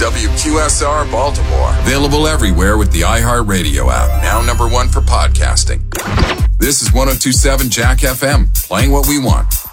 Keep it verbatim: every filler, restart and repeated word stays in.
W Q S R Baltimore. Available everywhere with the iHeartRadio app. Now number one for podcasting. This is one oh two point seven Jack F M, playing what we want.